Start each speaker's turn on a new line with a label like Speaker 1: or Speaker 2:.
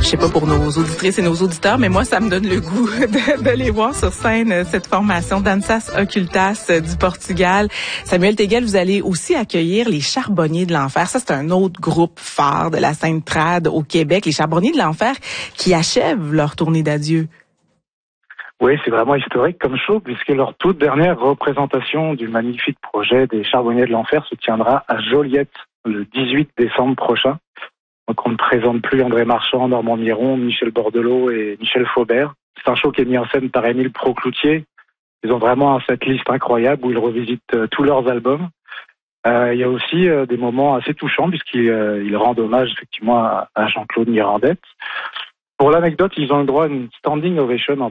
Speaker 1: Je sais pas pour nos auditrices et nos auditeurs, mais moi, ça me donne le goût de les voir sur scène, cette formation Danças Occultas du Portugal. Samuel Teguel, vous allez aussi accueillir les Charbonniers de l'Enfer. Ça, c'est un autre groupe phare de la scène trad au Québec. Les Charbonniers de l'Enfer qui achèvent leur tournée d'adieu.
Speaker 2: Oui, c'est vraiment historique comme show, puisque leur toute dernière représentation du magnifique projet des Charbonniers de l'Enfer se tiendra à Joliette le 18 décembre prochain. Donc on ne présente plus André Marchand, Normand Miron, Michel Bordelot et Michel Faubert. C'est un show qui est mis en scène par Émile Procloutier. Ils ont vraiment un setlist incroyable où ils revisitent tous leurs albums. Il y a aussi des moments assez touchants puisqu'ils rendent hommage effectivement à Jean-Claude Mirandette. Pour l'anecdote, ils ont eu droit à une standing ovation en